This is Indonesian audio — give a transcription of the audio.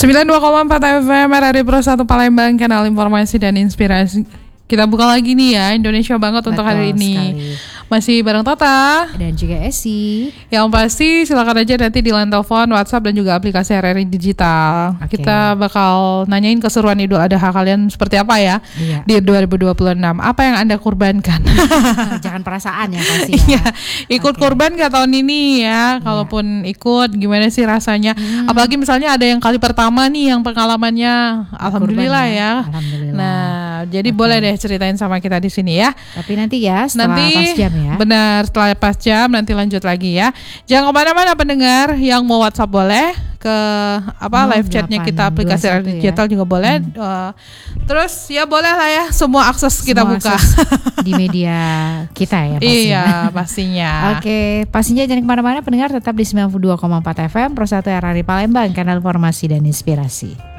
92,4 FM RRI Pro 1 Palembang, kanal informasi dan inspirasi. Kita buka lagi nih ya, Indonesia banget. Betul untuk hari ini sekali. Masih bareng Tata dan juga Esi. Yang pasti silakan aja nanti di line telepon, WhatsApp dan juga aplikasi RRI Digital. Kita bakal nanyain keseruan Idul Adha kalian seperti apa ya di 2026. Apa yang Anda kurbankan? Jangan perasaan ya pasti ya. Ikut kurban gak tahun ini ya? Kalaupun ikut, gimana sih rasanya? Apalagi misalnya ada yang kali pertama nih yang pengalamannya alhamdulillah ya. Alhamdulillah. Nah, jadi boleh deh ceritain sama kita di sini ya. Tapi nanti ya setelah pas jam ya. Benar, setelah pas jam nanti lanjut lagi ya. Jangan kemana-mana pendengar, yang mau WhatsApp boleh, ke live chatnya kita aplikasi RRI Digital juga boleh. Terus ya boleh lah ya, semua akses kita buka di media kita ya pastinya. Iya pastinya. Oke, pastinya jangan kemana-mana pendengar, tetap di 92,4 FM Pro 1 RRI Palembang, kanal informasi dan inspirasi.